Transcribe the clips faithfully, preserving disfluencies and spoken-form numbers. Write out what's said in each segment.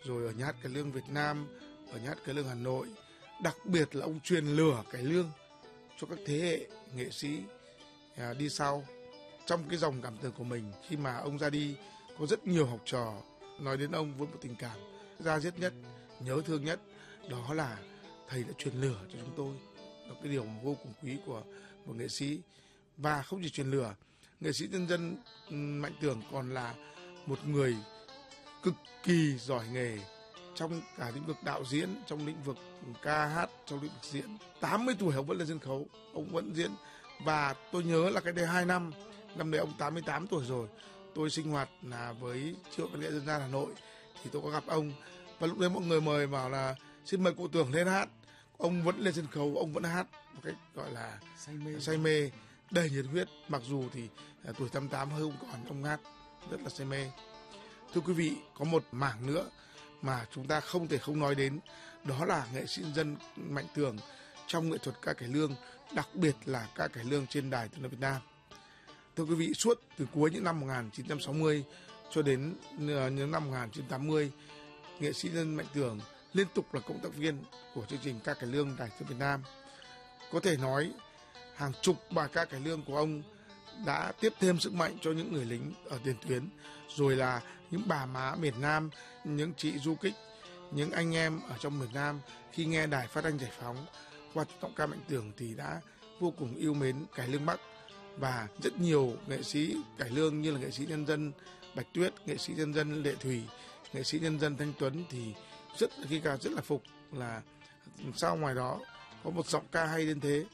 rồi ở Nhà hát Cải Lương Việt Nam, ở Nhà hát Cải Lương Hà Nội. Đặc biệt là ông truyền lửa cải lương cho các thế hệ nghệ sĩ à, đi sau. Trong cái dòng cảm tưởng của mình, khi mà ông ra đi, có rất nhiều học trò nói đến ông với một tình cảm da diết nhất, nhớ thương nhất, đó là thầy đã truyền lửa cho chúng tôi. Đó là cái điều vô cùng quý của một nghệ sĩ. Và không chỉ truyền lửa, nghệ sĩ nhân dân Mạnh Tường còn là một người cực kỳ giỏi nghề trong cả lĩnh vực đạo diễn, trong lĩnh vực ca hát, trong lĩnh vực diễn. tám mươi tuổi ông vẫn lên sân khấu, ông vẫn diễn. Và tôi nhớ là cái đây hai năm, năm đấy ông tám mươi tám tuổi rồi. Tôi sinh hoạt là với Chi hội Văn nghệ dân gian Hà Nội thì tôi có gặp ông, và lúc đấy mọi người mời bảo là xin mời cụ Tường lên hát. Ông vẫn lên sân khấu, ông vẫn hát một cách gọi là say mê, say mê đầy nhiệt huyết, mặc dù thì à, tuổi tám mươi tám hơi không còn, ông hát rất là say mê. Thưa quý vị, có một mảng nữa mà chúng ta không thể không nói đến, đó là nghệ sĩ nhân dân Mạnh Tường trong nghệ thuật ca cải lương, đặc biệt là ca cải lương trên đài tiếng nói Việt Nam. Thưa quý vị, suốt từ cuối những năm một nghìn chín trăm sáu mươi cho đến những năm một nghìn chín trăm tám mươi, nghệ sĩ nhân dân Mạnh Tường liên tục là cộng tác viên của chương trình ca cải lương đài tiếng Việt Nam. Có thể nói hàng chục bài ca cải lương của ông đã tiếp thêm sức mạnh cho những người lính ở tiền tuyến, rồi là những bà má miền Nam, những chị du kích, những anh em ở trong miền Nam khi nghe đài phát thanh Giải Phóng qua giọng ca Mạnh Tường thì đã vô cùng yêu mến cải lương Bắc. Và rất nhiều nghệ sĩ cải lương như là nghệ sĩ nhân dân Bạch Tuyết, nghệ sĩ nhân dân Lệ Thủy, nghệ sĩ nhân dân Thanh Tuấn thì rất khi ca rất là phục là sao ngoài đó có một giọng ca hay đến thế,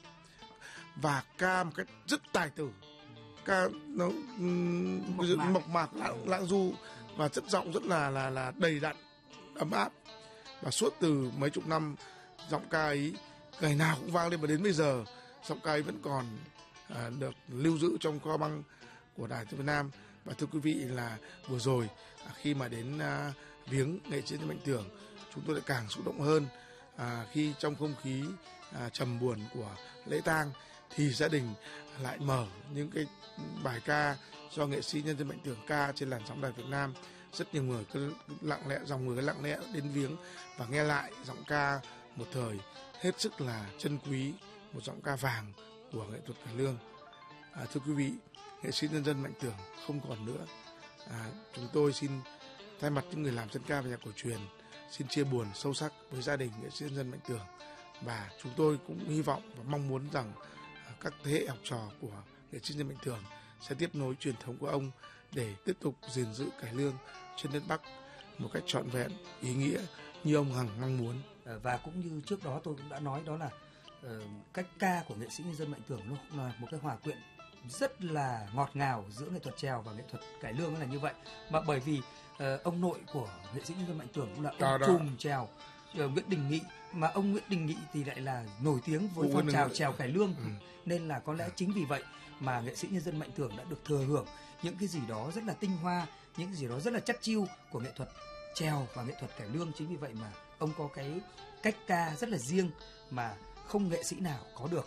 và ca một cách rất tài tử, ca nó um, mộc mạc, mộc mạc lãng, lãng du và chất giọng rất là là là đầy đặn, ấm áp. Và suốt từ mấy chục năm giọng ca ấy ngày nào cũng vang lên, và đến bây giờ giọng ca ấy vẫn còn à, được lưu giữ trong kho băng của đài tiếng Việt Nam. Và thưa quý vị, là vừa rồi à, khi mà đến à, viếng nghệ sĩ Mạnh Tường, chúng tôi lại càng xúc động hơn à, khi trong không khí à, trầm buồn của lễ tang thì gia đình lại mở những cái bài ca do nghệ sĩ nhân dân Mạnh Tường ca trên làn sóng đài Việt Nam. Rất nhiều người cứ lặng lẽ, dòng người cứ lặng lẽ đến viếng và nghe lại giọng ca một thời hết sức là chân quý, một giọng ca vàng của nghệ thuật cải lương. À, thưa quý vị, nghệ sĩ nhân dân Mạnh Tường không còn nữa. À, chúng tôi xin thay mặt những người làm dân ca và nhạc cổ truyền xin chia buồn sâu sắc với gia đình nghệ sĩ nhân dân Mạnh Tường, và chúng tôi cũng hy vọng và mong muốn rằng à, các thế hệ học trò của nghệ sĩ nhân dân Mạnh Tường sẽ tiếp nối truyền thống của ông để tiếp tục gìn giữ cải lương trên đất Bắc một cách trọn vẹn, ý nghĩa như ông hằng mong muốn. Và cũng như trước đó tôi cũng đã nói, đó là uh, cách ca của nghệ sĩ nhân dân Mạnh Tường nó là một cái hòa quyện rất là ngọt ngào giữa nghệ thuật chèo và nghệ thuật cải lương là như vậy. Mà bởi vì uh, ông nội của nghệ sĩ nhân dân Mạnh Tường cũng là ông trùm chèo uh, Nguyễn Đình Nghị, mà ông Nguyễn Đình Nghị thì lại là nổi tiếng với phong trào chèo cải lương, ừ. nên là có lẽ chính vì vậy mà nghệ sĩ nhân dân Mạnh Tường đã được thừa hưởng những cái gì đó rất là tinh hoa, những cái gì đó rất là chất chiêu của nghệ thuật chèo và nghệ thuật cải lương. Chính vì vậy mà ông có cái cách ca rất là riêng mà không nghệ sĩ nào có được.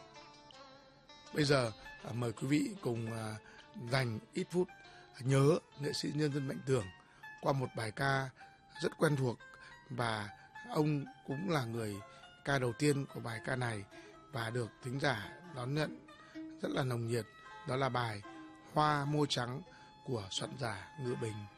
Bây giờ à, mời quý vị cùng à, dành ít phút nhớ nghệ sĩ nhân dân Mạnh Tường qua một bài ca rất quen thuộc, và ông cũng là người ca đầu tiên của bài ca này và được thính giả đón nhận rất là nồng nhiệt. Đó là bài Hoa Môi Trắng của soạn giả Ngự Bình.